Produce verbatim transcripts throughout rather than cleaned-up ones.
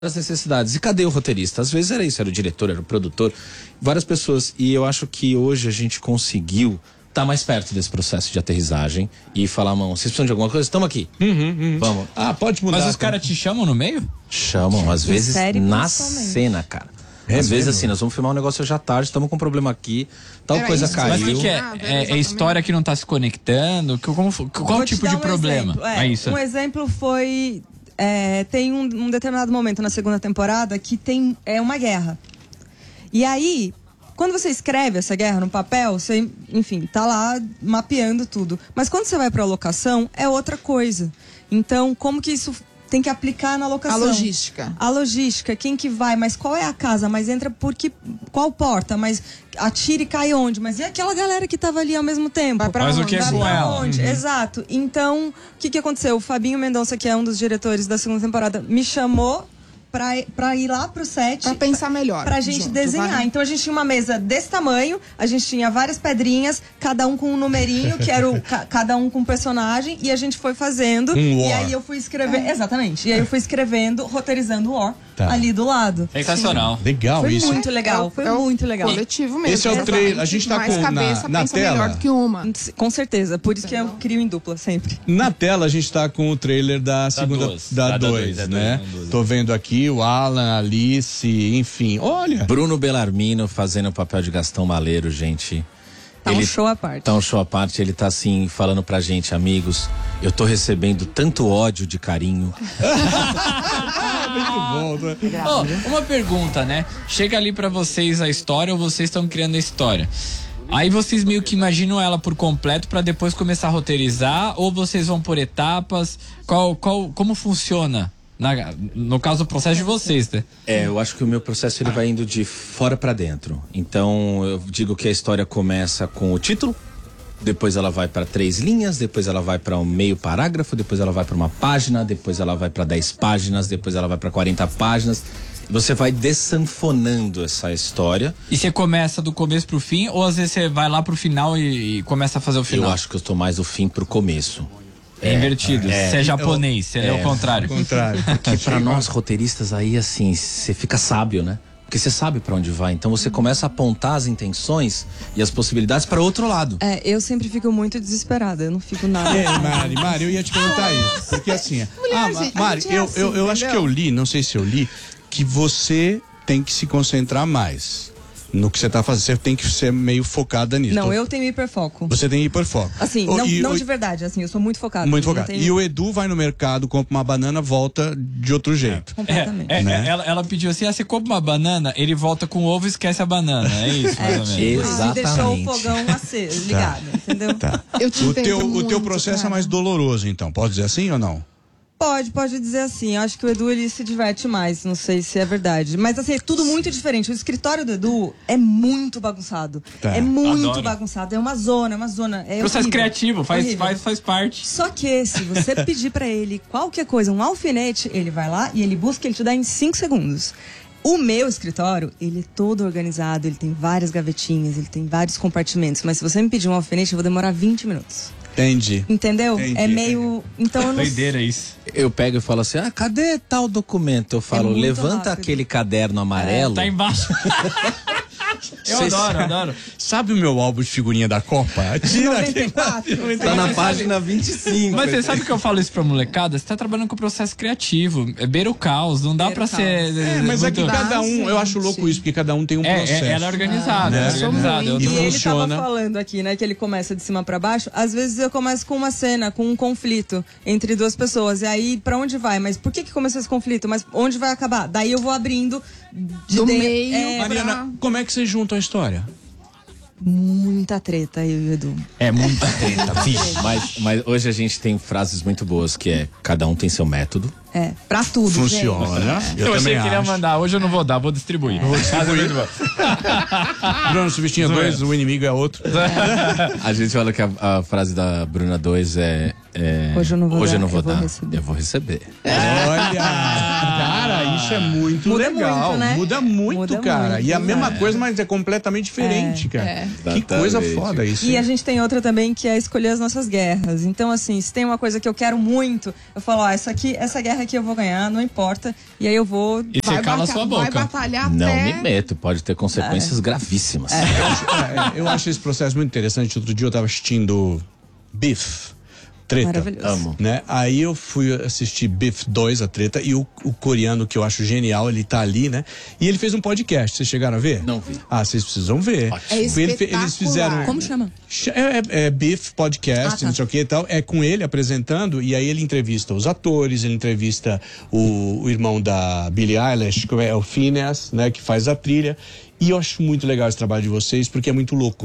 as necessidades. E cadê o roteirista? Às vezes era isso, era o diretor, era o produtor, várias pessoas. E eu acho que hoje a gente conseguiu estar tá mais perto desse processo de aterrissagem e falar, mão, vocês precisam de alguma coisa? Estamos aqui. Uhum, uhum. Vamos. Ah, pode mudar. Mas os caras te chamam no meio? Chamam, às vezes, série, na cena, cara. É às mesmo? vezes assim, nós vamos filmar um negócio hoje à tarde, estamos com um problema aqui, tal Era coisa isso. caiu. Mas o que, que é? Ah, é? É história que não tá se conectando? Como, qual o tipo de um problema? É, é isso. Um exemplo foi... É, tem um, um determinado momento na segunda temporada que tem é uma guerra. E aí, quando você escreve essa guerra no papel, você, enfim, tá lá mapeando tudo. Mas quando você vai pra locação, é outra coisa. Então, como que isso tem que aplicar na locação? A logística. A logística, quem que vai, mas qual é a casa, mas entra por que, qual porta, mas atira e cai onde, mas e aquela galera que tava ali ao mesmo tempo? Vai pra Mas onde? o que é Vai com pra ela? onde? Uhum. Exato. Então, o que que aconteceu? O Fabinho Mendonça, que é um dos diretores da segunda temporada, me chamou pra, pra ir lá pro set. Pra pensar melhor. Pra gente junto, desenhar. vai. Então a gente tinha uma mesa desse tamanho, a gente tinha várias pedrinhas, cada um com um numerinho, que era o, ca- cada um com um personagem, e a gente foi fazendo. Um e war. aí eu fui escrevendo. Exatamente. E aí eu fui escrevendo, roteirizando o War Tá. ali do lado. Sensacional. Legal Foi isso. muito legal, foi É o- muito legal. Coletivo mesmo. Esse é o exatamente. trailer, a gente tá Mais com- cabeça na- na pensa tela. melhor do que uma. Com certeza, por isso que eu crio em dupla sempre. Na tela a gente tá com o trailer da segunda duas. da Da dois, dois, da né? dois, da dois. Tô vendo aqui o Alan, a Alice, enfim. Olha. Bruno Bellarmino fazendo o papel de Gastão Maleiro, gente. Tá um show à parte. Tá um show à parte, ele tá assim, falando pra gente, amigos, eu tô recebendo tanto ódio de carinho. Muito bom, né? Ó, uma pergunta, né? Chega ali pra vocês a história ou vocês estão criando a história? Aí vocês meio que imaginam ela por completo pra depois começar a roteirizar ou vocês vão por etapas? Qual, qual, como funciona? Na, no caso, o processo de vocês, né? É, eu acho que o meu processo ele vai indo de fora pra dentro. Então, eu digo que a história começa com o título, depois ela vai pra três linhas, depois ela vai pra um meio parágrafo, depois ela vai pra uma página, depois ela vai pra dez páginas, depois ela vai pra quarenta páginas. Você vai dessanfonando essa história. E você começa do começo pro fim ou às vezes você vai lá pro final e, e começa a fazer o final? Eu acho que eu tô mais do fim pro começo. É invertido. é. Você é japonês, você é, o contrário. Contrário. Que pra nós roteiristas aí, assim, você fica sábio, né? Porque você sabe pra onde vai. Então você começa a apontar as intenções e as possibilidades para outro lado. É, eu sempre fico muito desesperada, eu não fico nada. É, Mari, Mari, eu ia te perguntar isso. Porque assim, Mulher, ah, gente, a Mari, gente é eu, assim, eu, eu acho que entendeu? eu li, não sei se eu li, que você tem que se concentrar mais no que você tá fazendo. Você tem que ser meio focada nisso. Não, Tô- eu tenho hiperfoco. Você tem hiperfoco. Assim, O- não, e- não o- de verdade, assim, eu sou muito focada. Muito não focado. tenho- E o Edu vai no mercado, compra uma banana, volta de outro jeito. Completamente. É, é, Né? ela, ela pediu assim: ah, você compra uma banana, ele volta com ovo e esquece a banana. É isso, mais ou menos. tipo, Exatamente. e deixou o fogão aceso, ligado, entendeu? Tá. Eu te O entendo teu, o muito, teu processo cara. é mais doloroso, então. Pode dizer assim ou não? Pode, pode dizer assim. Eu acho que o Edu, ele se diverte mais. Não sei se é verdade. Mas, assim, é tudo muito diferente. O escritório do Edu é muito bagunçado. Tá. É muito Adoro. bagunçado. É uma zona, é uma zona. É Processo horrível. criativo, faz, Horrível. faz, faz parte. Só que se você pedir pra ele qualquer coisa, um alfinete, ele vai lá e ele busca, ele te dá em cinco segundos. O meu escritório, ele é todo organizado, ele tem várias gavetinhas, ele tem vários compartimentos. Mas se você me pedir um alfinete, eu vou demorar vinte minutos. Entendi. Entendeu? Entendi, é meio... Então eu não Doideira isso. Eu pego e falo assim, ah, cadê tal documento? Eu falo, muito levanta rápido. aquele caderno amarelo. Tá embaixo. Eu Cês- adoro, adoro. Sabe o meu álbum de figurinha da Copa? Tira noventa e quatro. Tá na página vinte e cinco. Mas você sabe que eu falo isso pra molecada? Você tá trabalhando com processo criativo. É beira o caos, não dá Beira pra o ser. caos. É, mas é que muito- cada um, eu acho gente. louco isso, porque cada um tem um É, processo. é, ela é organizada, Né? é organizada. Eu E E tô- ele funciona. tava falando aqui, né, que ele começa de cima pra baixo. Às vezes eu começo com uma cena, com um conflito entre duas pessoas. E aí, pra onde vai? Mas por que que começou esse conflito? Mas onde vai acabar? Daí eu vou abrindo de Do dentro- meio. É, Mariana, como é que você junta a história? muita treta, eu e o Edu. É muita treta, vixe. Mas, mas hoje a gente tem frases muito boas, que é, cada um tem seu método. É, pra tudo, Funciona. Eu, Eu, achei também que ele ia acho. mandar. Hoje eu não vou dar, vou distribuir. Vou distribuir. Bruno Subistinha dois, o inimigo é outro. A gente fala que a, a frase da Bruna dois é, é... Hoje eu não vou Hoje dar, eu não vou eu vou dar, receber. eu vou receber. Olha, cara, isso é muito Muda legal. muito, né? Muda muito, Muda cara. muito, e a mesma exato. coisa, mas é completamente diferente, cara. É. Que coisa Exatamente. foda isso. E hein? a gente tem outra também que é escolher as nossas guerras. Então, assim, se tem uma coisa que eu quero muito, eu falo, ó, essa aqui, essa guerra aqui eu vou ganhar, não importa. E aí eu vou. E você cala bata- sua vai boca. batalhar Não até... me meto, pode ter consequências gravíssimas. Eu acho, é, eu acho esse processo muito interessante. Outro dia eu tava assistindo Biff, Treta. Maravilhoso. Amo. Né? Aí eu fui assistir Biff dois, a treta, e o, o coreano, que eu acho genial, ele tá ali, né? E ele fez um podcast, vocês chegaram a ver? Não vi. Ah, vocês precisam ver. É Ele fe- espetacular. eles fizeram... Como chama? É, é, é Biff Podcast, Ah, tá. não sei o que e tal. É com ele apresentando, e aí ele entrevista os atores, ele entrevista o, o irmão da Billie Eilish, que é o Phineas, né? Que faz a trilha. E eu acho muito legal esse trabalho de vocês, porque é muito louco.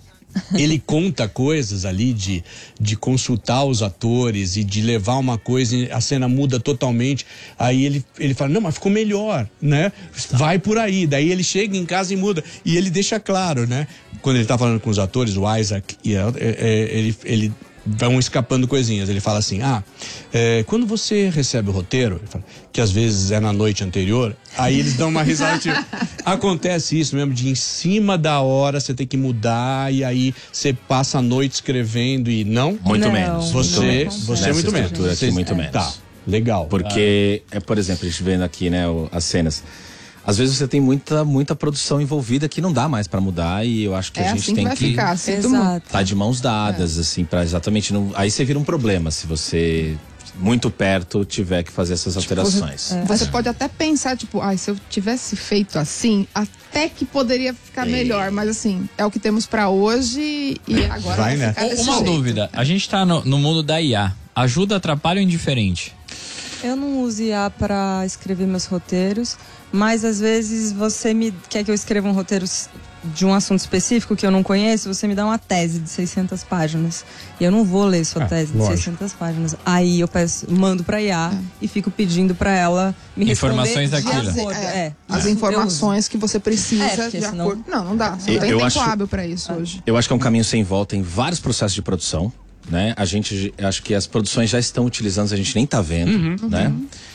Ele conta coisas ali de, de consultar os atores e de levar uma coisa, e a cena muda totalmente. Aí ele, ele fala, não, mas ficou melhor, né? Vai por aí. Daí ele chega em casa e muda. E ele deixa claro, né? Quando ele tá falando com os atores, o Isaac, e a- é- é- ele, ele vão escapando coisinhas. Ele fala assim, ah, é, quando você recebe o roteiro, ele fala, que às vezes é na noite anterior, aí eles dão uma risada, tipo, acontece isso mesmo, de em cima da hora você tem que mudar, e aí você passa a noite escrevendo e não? Muito Não, menos. Você, Não, você Nessa é muito menos. estrutura aqui, Vocês- muito menos. Tá, legal. Porque, é, por exemplo, a gente vendo aqui, né, o- as cenas. Às vezes você tem muita, muita produção envolvida que não dá mais pra mudar, e eu acho que É a gente assim que tem vai que ficar. Se tu mu- Exato. tá de mãos dadas, assim, pra exatamente não. Aí você vira um problema se você muito perto tiver que fazer essas alterações. Você pode até pensar, tipo, ai, se eu tivesse feito assim, até que poderia ficar melhor. Mas assim, é o que temos pra hoje e agora Vai, vai, né? ficar desse Uma jeito. dúvida. A gente tá no, no mundo da I A. Ajuda, atrapalha ou indiferente? Eu não uso I A pra escrever meus roteiros, mas às vezes você me quer que eu escreva um roteiro s- de um assunto específico que eu não conheço, você me dá uma tese de seiscentas páginas. E eu não vou ler sua Ah, tese de lógico. seiscentas páginas. Aí eu peço, mando pra I A e fico pedindo pra ela me Informações responder daquilo. de acordo. É, É, as isso eu informações que você precisa É, porque de senão- acordo. Não, não dá. Você Eu- não tem eu tempo acho- hábil pra isso hoje. Eu acho que é um caminho sem volta em vários processos de produção, né? A gente, eu acho que as produções já estão utilizando, a gente nem tá vendo, né?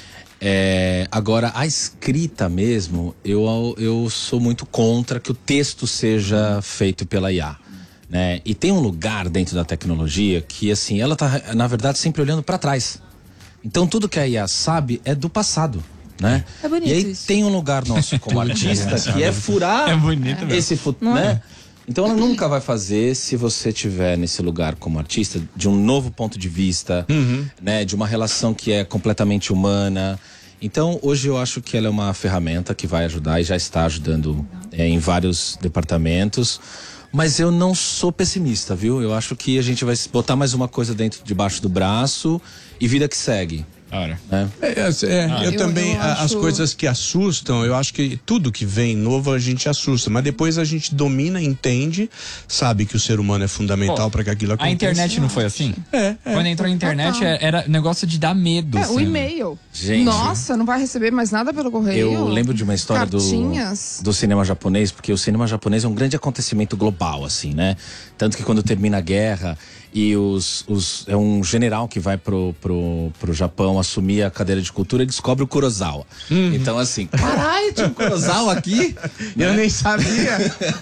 É, agora, a escrita mesmo, eu, eu sou muito contra que o texto seja feito pela I A, né? E tem um lugar dentro da tecnologia que, assim, ela tá, na verdade, sempre olhando para trás. Então, tudo que a I A sabe é do passado, né? É bonito e aí isso. tem um lugar nosso como artista que é furar É bonito mesmo. esse futuro, né? Então ela nunca vai fazer se você tiver nesse lugar como artista de um novo ponto de vista, né, de uma relação que é completamente humana. Então hoje eu acho que ela é uma ferramenta que vai ajudar e já está ajudando é, em vários departamentos. Mas eu não sou pessimista, viu? Eu acho que a gente vai botar mais uma coisa dentro debaixo do braço e vida que segue. Ora. Né? É, é, eu, Eu- também, eu a- as acho- coisas que assustam, eu acho que tudo que vem novo a gente assusta, mas depois a gente domina, entende, sabe que o ser humano é fundamental para que aquilo aconteça. A internet não foi assim? É, é. Quando entrou a internet Total. é- era negócio de dar medo. É, assim. o e-mail. Gente. Nossa, não vai receber mais nada pelo correio? Eu lembro de uma história do, Cartinhas. do cinema japonês, porque o cinema japonês é um grande acontecimento global, assim, né? Tanto que quando termina a guerra e os, os, é um general que vai pro, pro, pro Japão assumir a cadeira de cultura e descobre o Kurosawa. Então, assim, caralho, tinha um Kurosawa aqui? Eu nem sabia.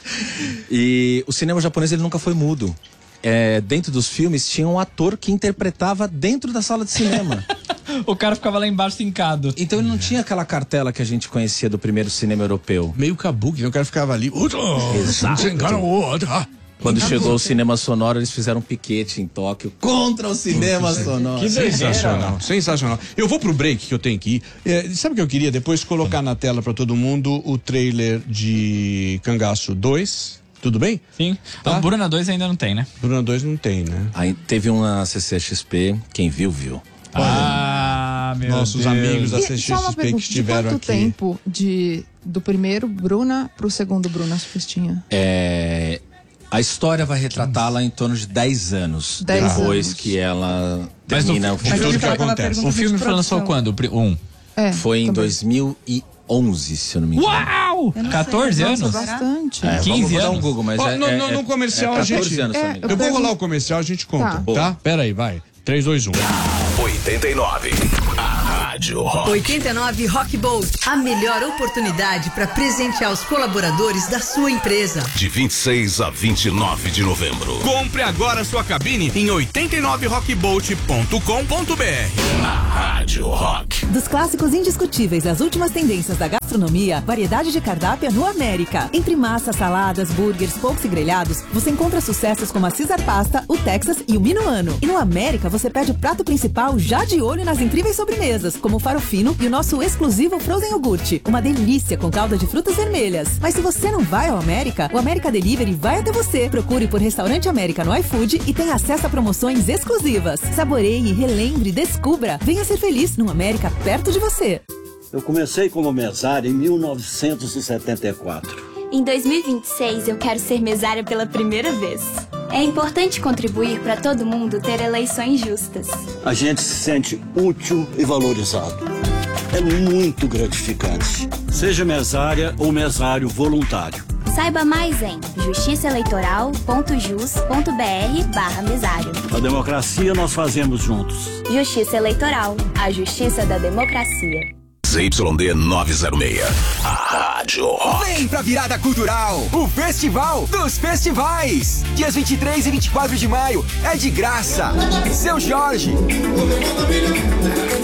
E o cinema japonês, ele nunca foi mudo. É, dentro dos filmes tinha um ator que interpretava dentro da sala de cinema. O cara ficava lá embaixo fincado. Então ele não tinha aquela cartela que a gente conhecia do primeiro cinema europeu. Meio kabuki, né? O cara ficava ali. Exato. Quando chegou o cinema sonoro, eles fizeram um piquete em Tóquio contra o cinema sonoro. Que sensacional, sensacional. Eu vou pro break que eu tenho que ir. É, sabe o que eu queria? Depois colocar na tela pra todo mundo o trailer de Cangaço dois. Tudo bem? Sim. Tá. Então, Bruna dois ainda não tem, né? Bruna dois não tem, né? Aí teve uma C C X P, quem viu, viu. Ah, meu Nossos Deus. amigos da E C só uma X P que pergunta, de estiveram quanto aqui. tempo de, do primeiro Bruna pro segundo Bruna Sufistinha? É, a história vai retratá-la em torno de dez anos. dez depois anos. que ela Mas termina o- o de filme. tudo que Aquela acontece. pergunta O filme de foi lançou produção. quando? O pri- Um. É, Foi em também. dois mil e onze, se eu não me engano. Uau! Eu não quatorze sei. anos? Nossa, bastante. É, quinze vamos dar um anos? Google, mas Ó, é, no- é, no- é- no comercial é a gente- quatorze anos, se eu não me É, engano. Eu vou pergunto- rolar o comercial, a gente conta, Tá. tá? Pera aí, vai. três, dois, um. oitenta e nove. A Rádio Rock. oitenta e nove Rock Bolt, a melhor oportunidade para presentear os colaboradores da sua empresa. De vinte e seis a vinte e nove de novembro. Compre agora sua cabine em oitenta e nove rock bolt ponto com ponto b r. Na Rádio Rock. Dos clássicos indiscutíveis às últimas tendências da gastronomia, variedade de cardápio no América. Entre massas, saladas, burgers, polcos e grelhados, você encontra sucessos como a Caesar Pasta, o Texas e o Minuano. E no América você pede o prato principal já de olho nas incríveis sobremesas, como o farofino e o nosso exclusivo Frozen Yogurt. Uma delícia com calda de frutas vermelhas. Mas se você não vai ao América, o América Delivery vai até você. Procure por Restaurante América no iFood e tenha acesso a promoções exclusivas. Saboreie, relembre, descubra. Venha ser feliz no América perto de você. Eu comecei como mesário em mil novecentos e setenta e quatro. Em dois mil e vinte e seis, eu quero ser mesária pela primeira vez. É importante contribuir para todo mundo ter eleições justas. A gente se sente útil e valorizado. É muito gratificante. Seja mesária ou mesário voluntário. Saiba mais em justiçaeleitoral ponto jus ponto b r barra mesário. A democracia nós fazemos juntos. Justiça Eleitoral, a justiça da democracia. Z Y D novecentos e seis, a Rádio Rock. Vem pra Virada Cultural, o Festival dos Festivais. Dias vinte e três e vinte e quatro de maio, é de graça. Seu Jorge.